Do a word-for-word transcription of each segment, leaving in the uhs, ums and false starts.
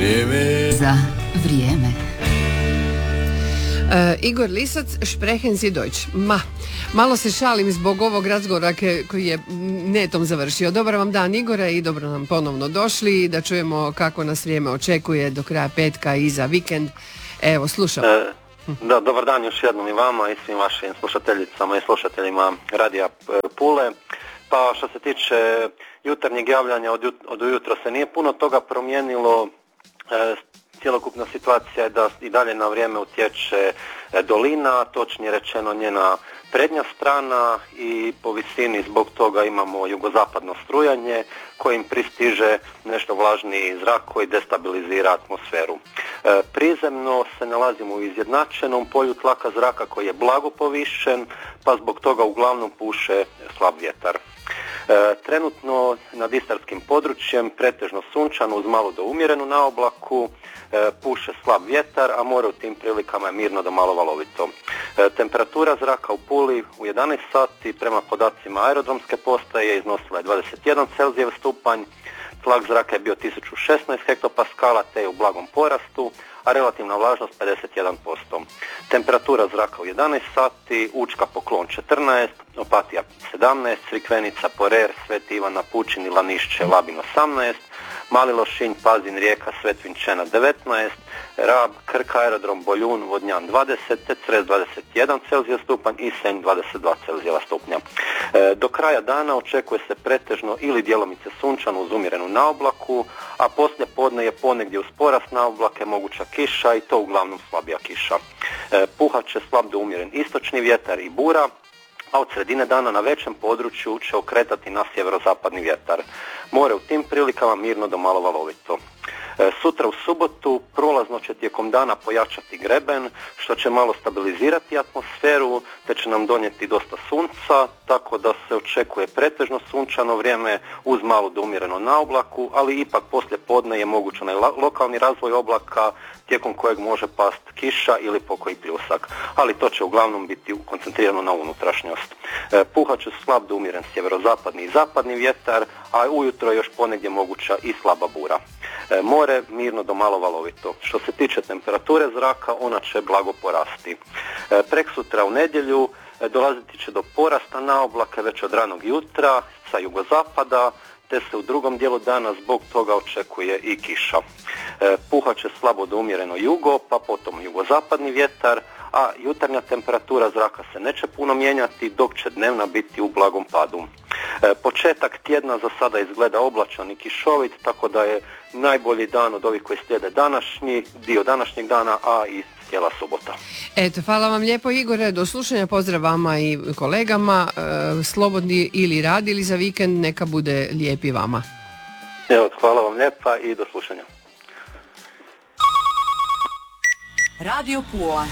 Vrijeme za vrijeme. Uh, Igor Lisac, sprechen Sie Deutsch. Ma, malo se šalim zbog ovog razgovora ke, koji je netom završio. Dobar vam dan, Igore, i dobro nam ponovno došli, da čujemo kako nas vrijeme očekuje do kraja petka i za vikend. Evo, slušam. E, da, dobar dan još jednom i vama i svim vašim slušateljicama i slušateljima Radija Pule. Pa što se tiče jutarnjeg javljanja, od, jut, od ujutro se nije puno toga promijenilo. E, Cjelokupna situacija je da i dalje na vrijeme utječe dolina, točnije rečeno njena prednja strana, i po visini zbog toga imamo jugozapadno strujanje kojim pristiže nešto vlažniji zrak koji destabilizira atmosferu. E, prizemno se nalazimo u izjednačenom polju tlaka zraka koji je blago povišen, pa zbog toga uglavnom puše slab vjetar. E, trenutno nad istarskim područjem pretežno sunčano uz malo do umjerenu na oblaku, e, puše slab vjetar, a more u tim prilikama je mirno do malo valovito. E, temperatura zraka u Puli u jedanaest sati prema podacima aerodromske postaje iznosila je dvadeset jedan Celzijev stupanj, tlak zraka je bio tisuću šesnaest hektopaskala te je u blagom porastu, a relativna vlažnost pedeset jedan posto. Temperatura zraka u jedanaest sati, Učka Poklon četrnaest, Opatija sedamnaest, Crikvenica, Porer, Sveti Ivan na Pučini, Lanišće, Labin osamnaest, Mali Lošinj, Pazin, Rijeka, Svetvinčena devetnaest, Rab, Krk, Aerodrom, Boljun, Vodnjan dvadeset, te Cres dvadeset jedan Celzijev stupanj i Senj dvadeset dva Celzijeva stupnja. E, do kraja dana očekuje se pretežno ili djelomice sunčano uz umjerenu naoblaku, a poslije podne je ponegdje uz porast naoblake moguća kiša i to uglavnom slabija kiša. E, puhat će slab do umjeren istočni vjetar i bura, a od sredine dana na većem području će okretati na sjeverozapadni vjetar. More u tim prilikama mirno do malo valovito. E, sutra u subotu prolazno će tijekom dana pojačati greben, što će malo stabilizirati atmosferu, te će nam donijeti dosta sunca, tako da se očekuje pretežno sunčano vrijeme uz malo do umjereno na oblaku, ali ipak poslije podne je moguć onaj lokalni razvoj oblaka, tijekom kojeg može past kiša ili pokoji pljusak, ali to će uglavnom biti koncentrirano na unutrašnjost. E, puhat će slab do umjeren sjeverozapadni i zapadni vjetar, a ujutro je još ponegdje moguća i slaba bura. E, more mirno do malo valovito. Što se tiče temperature zraka, ona će blago porasti. E, preksutra u nedjelju e, dolaziti će do porasta na oblake već od ranog jutra sa jugozapada, te se u drugom dijelu dana zbog toga očekuje i kiša. E, puhat će slabo do umjereno jugo, pa potom jugozapadni vjetar, a jutarnja temperatura zraka se neće puno mijenjati, dok će dnevna biti u blagom padu. E, početak tjedna za sada izgleda oblačan i kišovit, tako da je najbolji dan od ovih koji slijede današnji, dio današnjeg dana, a i cijela subota. Eto, hvala vam lijepo, Igore, do slušanja, pozdrav vama i kolegama, e, slobodni ili radili za vikend, neka bude lijepi vama. Evo, hvala vam lijepa i do slušanja. Radio Pula.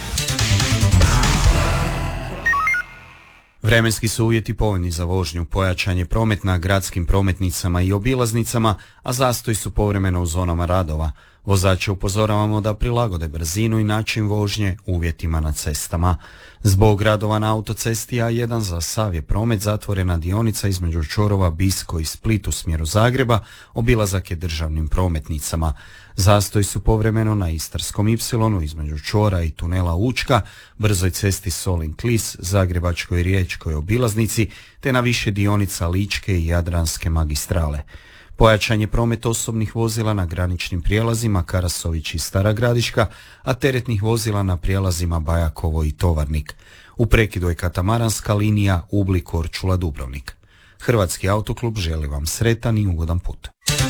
Vremenski su uvjeti povoljni za vožnju, pojačan je promet na gradskim prometnicama i obilaznicama, a zastoji su povremeno u zonama radova. Vozače upozoravamo da prilagode brzinu i način vožnje uvjetima na cestama. Zbog radova na autocesti A jedan za sav je promet zatvorena dionica između čvorova Bisko i Split u smjeru Zagreba, obilazak je državnim prometnicama. Zastoji su povremeno na Istarskom ipsilonu između čvora i tunela Učka, brzoj cesti Solin-Klis, Zagrebačkoj i Riječkoj obilaznici, te na više dionica Ličke i Jadranske magistrale. Pojačan je promet osobnih vozila na graničnim prijelazima Karasović i Stara Gradiška, a teretnih vozila na prijelazima Bajakovo i Tovarnik. U prekidu je katamaranska linija Ubli-Korčula-Dubrovnik. Hrvatski autoklub želi vam sretan i ugodan put.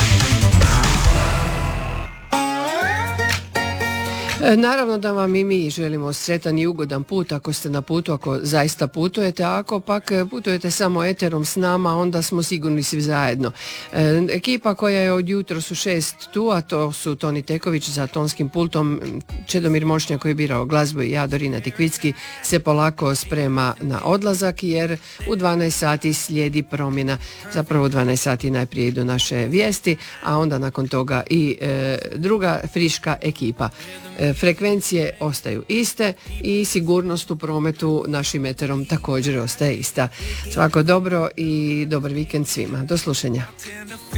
Naravno da vam i mi želimo sretan i ugodan put ako ste na putu, ako zaista putujete, a ako pak putujete samo eterom s nama, onda smo sigurni svi zajedno. E, ekipa koja je od jutros u šest tu, a to su Toni Teković za tonskim pultom, Čedomir Mošnjak koji je birao glazbu i ja, Dorina Tikvicki, se polako sprema na odlazak jer u dvanaest sati slijedi promjena. Zapravo u dvanaest sati najprije idu naše vijesti, a onda nakon toga i e, druga friška ekipa. E, Frekvencije ostaju iste i sigurnost u prometu našim eterom također ostaje ista. Svako dobro i dobar vikend svima. Do slušanja.